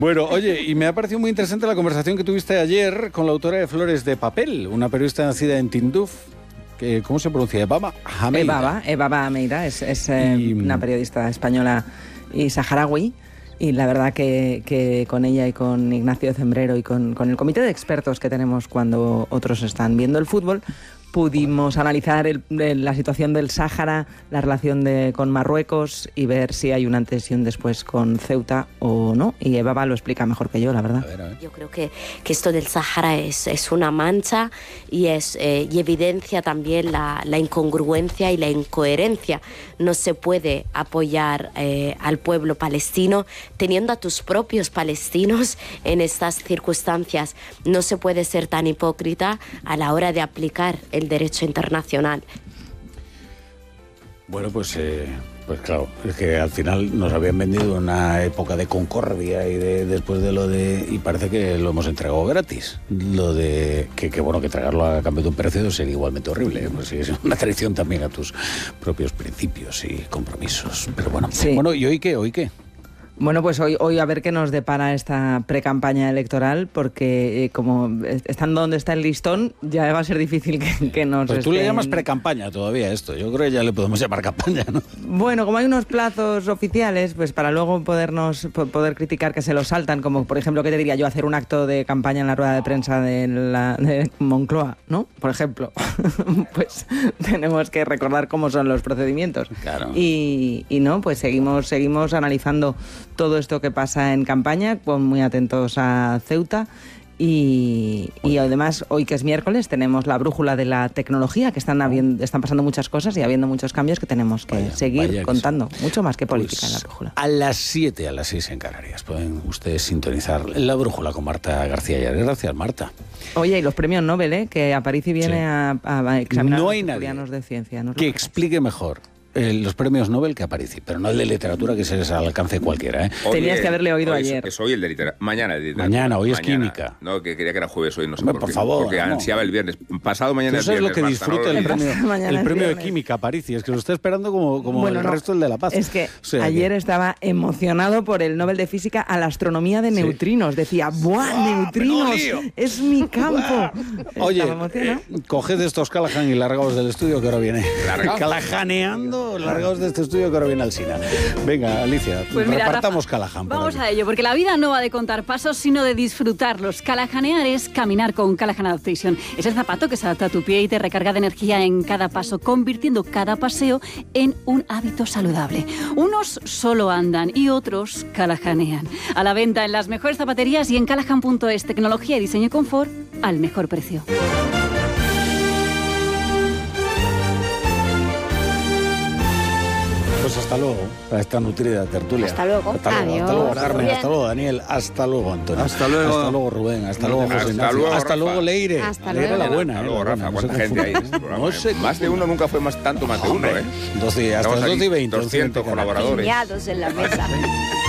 Bueno, oye, y me ha parecido muy interesante la conversación que tuviste ayer con la autora de Flores de Papel, una periodista nacida en Tinduf. ¿Cómo se pronuncia? Evaba Hameida. Evaba Hameida es una periodista española y saharaui. Y la verdad que con ella y con Ignacio Zembrero y con el comité de expertos que tenemos cuando otros están viendo el fútbol, pudimos analizar la situación del Sáhara, la relación con Marruecos y ver si hay un antes y un después con Ceuta o no. Y Eva lo explica mejor que yo, la verdad. A ver. Yo creo que esto del Sáhara es una mancha y evidencia también la incongruencia y la incoherencia. No se puede apoyar al pueblo palestino teniendo a tus propios palestinos en estas circunstancias. No se puede ser tan hipócrita a la hora de aplicar el derecho internacional. Bueno, pues claro, es que al final nos habían vendido una época de concordia y después de y parece que lo hemos entregado gratis. Lo de que bueno, que tragarlo a cambio de un precio sería igualmente horrible, pues sí, es una traición también a tus propios principios y compromisos. Pero bueno, sí. Bueno, ¿y hoy qué? Bueno, pues hoy a ver qué nos depara esta precampaña electoral, porque como estando donde está el listón, ya va a ser difícil que nos Pues tú le llamas precampaña todavía a esto. Yo creo que ya le podemos llamar campaña, ¿no? Bueno, como hay unos plazos oficiales, pues para luego poder criticar que se los saltan, como por ejemplo, ¿qué te diría yo? Hacer un acto de campaña en la rueda de prensa de Moncloa, ¿no? Por ejemplo. Pues tenemos que recordar cómo son los procedimientos. Claro. Y no, pues seguimos analizando todo esto que pasa en campaña, muy atentos a Ceuta y además hoy que es miércoles tenemos la brújula de la tecnología, que están pasando muchas cosas y habiendo muchos cambios que tenemos que seguir contando, mucho más que política en la brújula. A las 7, a las 6 en Canarias pueden ustedes sintonizar la brújula con Marta García Llares. Gracias, Marta. Oye, y los premios Nobel, que Aparici viene a examinar no a hay los nadie asturianos de ciencia. que explique mejor los premios Nobel que Aparici, pero no el de literatura, que se les al alcance de cualquiera. Tenías que haberle oído ayer. Es hoy el de literatura. Mañana el de literatura. Mañana, hoy es química. No, que quería que era jueves, hoy no sé por favor. Porque ansiaba el viernes. Pasado mañana eso el viernes. Eso es lo que disfruta el premio de química Aparici. Es que lo está esperando como el resto el de La Paz. Es que ayer estaba emocionado por el Nobel de Física a la astronomía de neutrinos. Decía, ¡buah, neutrinos! ¡Es mi campo! Oye, coged estos Callahan y largaos del estudio que ahora viene. Callahaneando, largaos de este estudio que ahora viene Alsina. Venga, Alicia, pues mira, repartamos Rafa, Callahan. Vamos a ello, porque la vida no va de contar pasos, sino de disfrutarlos. Callahanear es caminar con Callahan Adaptation. Es el zapato que se adapta a tu pie y te recarga de energía en cada paso, convirtiendo cada paseo en un hábito saludable. Unos solo andan y otros callahanean. A la venta en las mejores zapaterías y en callahan.es. Tecnología y diseño y confort al mejor precio. Pues hasta luego, para esta nutrida tertulia. Hasta luego. Hasta luego, Carmen. Hasta luego, Daniel. Hasta luego, Antonio. Hasta luego, Rubén. Hasta luego, José Ignacio. Hasta luego, Leire. Leire la buena. Hasta luego, Rafa. ¿Cuánta gente hay en este programa? No sé. Más de uno nunca fue más de uno, ¿eh? 12, hasta las 12:20. 200 colaboradores. Piñados en la mesa.